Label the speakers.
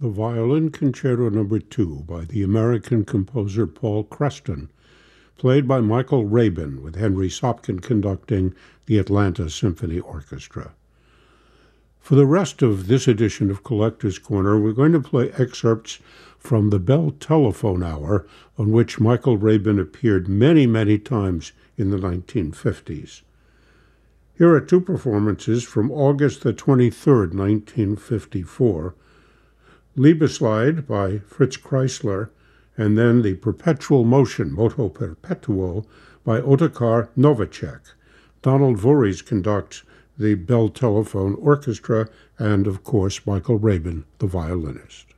Speaker 1: The Violin Concerto No. 2 by the American composer Paul Creston, played by Michael Rabin, with Henry Sopkin conducting the Atlanta Symphony Orchestra. For the rest of this edition of Collector's Corner, we're going to play excerpts from the Bell Telephone Hour, on which Michael Rabin appeared many, many times in the 1950s. Here are two performances from August the 23rd, 1954, Liebeslied by Fritz Kreisler, and then the Perpetual Motion, Moto Perpetuo, by Otakar Novacek. Donald Voorhees conducts the Bell Telephone Orchestra, and, of course, Michael Rabin, the violinist.